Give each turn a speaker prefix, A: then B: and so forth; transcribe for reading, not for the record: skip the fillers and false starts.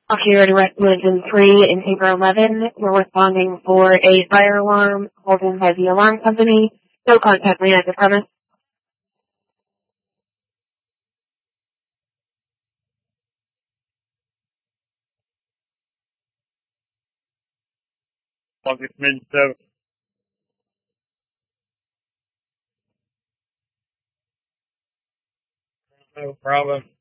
A: Here in Division 3 in Paper 11, we're responding for a fire alarm holding by the alarm company. No contact made at the premise.
B: August mid-7. No problem.